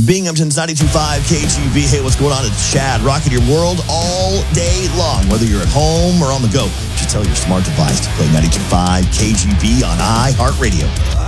Binghamton's 92.5 KGB. Hey, what's going on? It's Chad, rocking your world all day long. Whether you're at home or on the go, just tell your smart device to play 92.5 KGB on iHeartRadio.